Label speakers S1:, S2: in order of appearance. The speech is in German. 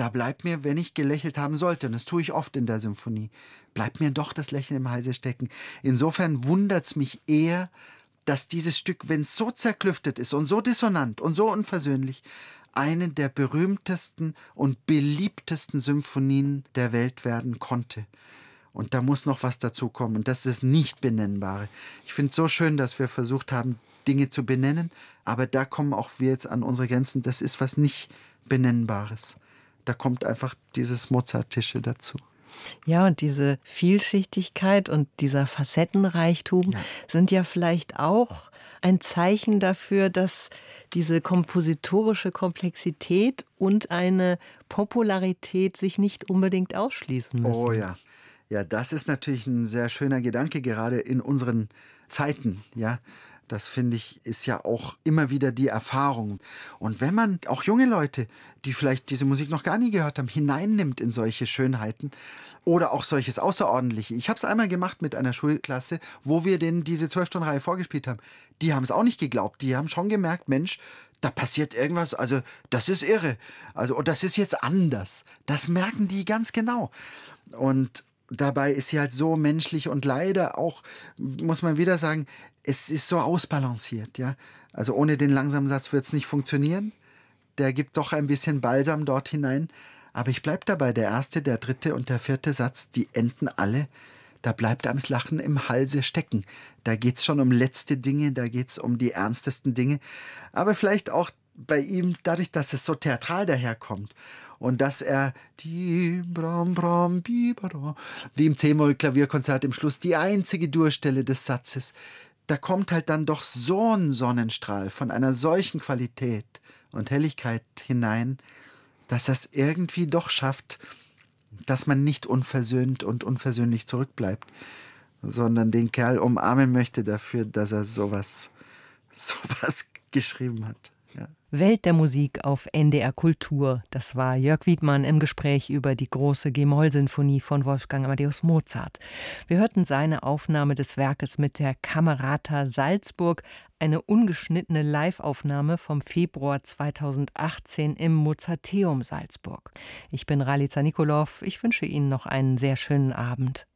S1: da bleibt mir, wenn ich gelächelt haben sollte, und das tue ich oft in der Symphonie, bleibt mir doch das Lächeln im Halse stecken. Insofern wundert's mich eher, dass dieses Stück, wenn es so zerklüftet ist und so dissonant und so unversöhnlich, eine der berühmtesten und beliebtesten Symphonien der Welt werden konnte. Und da muss noch was dazu kommen. Und das ist das Nicht-Benennbare. Ich finde es so schön, dass wir versucht haben, Dinge zu benennen. Aber da kommen auch wir jetzt an unsere Grenzen. Das ist was nicht Benennbares. Da kommt einfach dieses Mozartische dazu.
S2: Ja, und diese Vielschichtigkeit und dieser Facettenreichtum
S1: Ja.
S2: sind ja vielleicht auch ein Zeichen dafür, dass diese kompositorische Komplexität und eine Popularität sich nicht unbedingt ausschließen
S1: Oh
S2: müssen.
S1: ja. Ja, das ist natürlich ein sehr schöner Gedanke, gerade in unseren Zeiten, ja. Das finde ich, ist ja auch immer wieder die Erfahrung. Und wenn man auch junge Leute, die vielleicht diese Musik noch gar nie gehört haben, hineinnimmt in solche Schönheiten oder auch solches Außerordentliche. Ich habe es einmal gemacht mit einer Schulklasse, wo wir denen diese 12-Stunden-Reihe vorgespielt haben. Die haben es auch nicht geglaubt. Die haben schon gemerkt, Mensch, da passiert irgendwas, also das ist irre. Also, und das ist jetzt anders. Das merken die ganz genau. Und dabei ist sie halt so menschlich und leider auch, muss man wieder sagen, es ist so ausbalanciert, ja. Also ohne den langsamen Satz wird es nicht funktionieren. Der gibt doch ein bisschen Balsam dort hinein. Aber ich bleib dabei, der erste, der dritte und der vierte Satz, die enden alle. Da bleibt einem das Lachen im Halse stecken. Da geht's schon um letzte Dinge, da geht's um die ernstesten Dinge. Aber vielleicht auch bei ihm, dadurch, dass es so theatral daherkommt und dass er die bram bram bibara, wie im C-Moll-Klavierkonzert im Schluss, die einzige Durststelle des Satzes, da kommt halt dann doch so ein Sonnenstrahl von einer solchen Qualität und Helligkeit hinein, dass er es irgendwie doch schafft, dass man nicht unversöhnt und unversöhnlich zurückbleibt, sondern den Kerl umarmen möchte dafür, dass er sowas geschrieben hat. Ja.
S2: Welt der Musik auf NDR Kultur. Das war Jörg Wiedmann im Gespräch über die große G-Moll-Sinfonie von Wolfgang Amadeus Mozart. Wir hörten seine Aufnahme des Werkes mit der Camerata Salzburg, eine ungeschnittene Live-Aufnahme vom Februar 2018 im Mozarteum Salzburg. Ich bin Ralica Nikolov. Ich wünsche Ihnen noch einen sehr schönen Abend.